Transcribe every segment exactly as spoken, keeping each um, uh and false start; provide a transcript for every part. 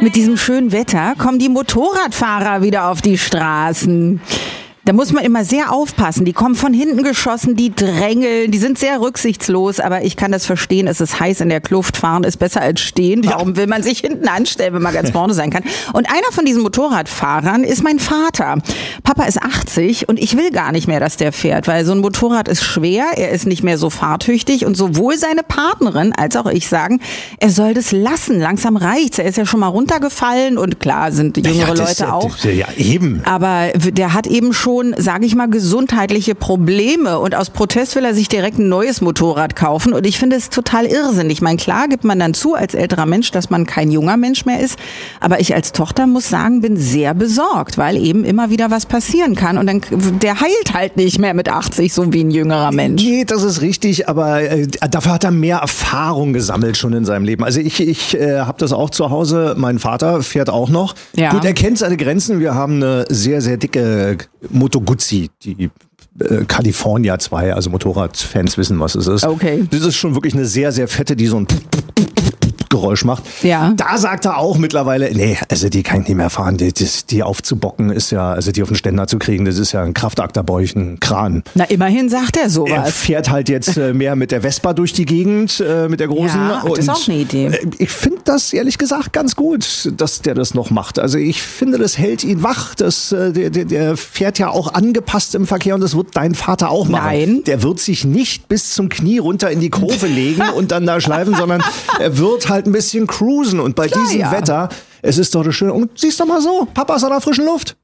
Mit diesem schönen Wetter kommen die Motorradfahrer wieder auf die Straßen. Da muss man immer sehr aufpassen. Die kommen von hinten geschossen, die drängeln, die sind sehr rücksichtslos. Aber ich kann das verstehen, es ist heiß in der Kluft, fahren ist besser als stehen. Warum ja. will man sich hinten anstellen, wenn man ganz vorne sein kann? Und einer von diesen Motorradfahrern ist mein Vater. Papa ist achtzig und ich will gar nicht mehr, dass der fährt, weil so ein Motorrad ist schwer, er ist nicht mehr so fahrtüchtig und sowohl seine Partnerin als auch ich sagen, er soll das lassen. Langsam reicht's. Er ist ja schon mal runtergefallen und klar sind jüngere ja, das, Leute auch. Ja, eben. Aber der hat eben schon sage ich mal, gesundheitliche Probleme und aus Protest will er sich direkt ein neues Motorrad kaufen und ich finde es total irrsinnig. Ich meine, klar gibt man dann zu als älterer Mensch, dass man kein junger Mensch mehr ist, aber ich als Tochter muss sagen, bin sehr besorgt, weil eben immer wieder was passieren kann und dann der heilt halt nicht mehr mit achtzig, so wie ein jüngerer Mensch. Nee, das ist richtig, aber äh, dafür hat er mehr Erfahrung gesammelt schon in seinem Leben. Also ich, ich äh, habe das auch zu Hause, mein Vater fährt auch noch. Ja. Gut, er kennt seine Grenzen, wir haben eine sehr, sehr dicke Moto Guzzi, die äh, California zwei, also Motorradfans wissen, was es ist. Okay. Das ist schon wirklich eine sehr, sehr fette, die so ein Geräusch macht. Ja. Da sagt er auch mittlerweile, nee, also die kann ich nicht mehr fahren. Die, die, die aufzubocken ist ja, also die auf den Ständer zu kriegen, das ist ja ein Kraftakt, da brauche ich einen Kran. Na, immerhin sagt er sowas. Er fährt halt jetzt äh, mehr mit der Vespa durch die Gegend, äh, mit der großen. Ja, das ist auch eine Idee. Äh, ich finde das ehrlich gesagt ganz gut, dass der das noch macht. Also ich finde, das hält ihn wach. Das, äh, der, der, der fährt ja auch angepasst im Verkehr und das wird dein Vater auch machen. Nein. Der wird sich nicht bis zum Knie runter in die Kurve legen und dann da schleifen, sondern er wird halt ein bisschen cruisen und bei Klar, diesem ja. Wetter, es ist doch schön. Und siehst doch mal so, Papa ist an der frischen Luft.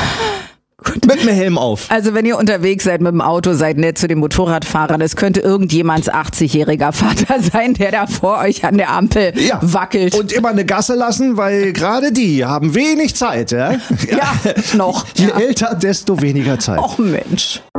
Gut. Mit dem Helm auf. Also wenn ihr unterwegs seid mit dem Auto, seid nett zu den Motorradfahrern. Es könnte irgendjemands achtzigjähriger Vater sein, der da vor euch an der Ampel ja. wackelt. Und immer eine Gasse lassen, weil gerade die haben wenig Zeit. Ja, ja noch. Je ja. älter, desto weniger Zeit. Och Mensch.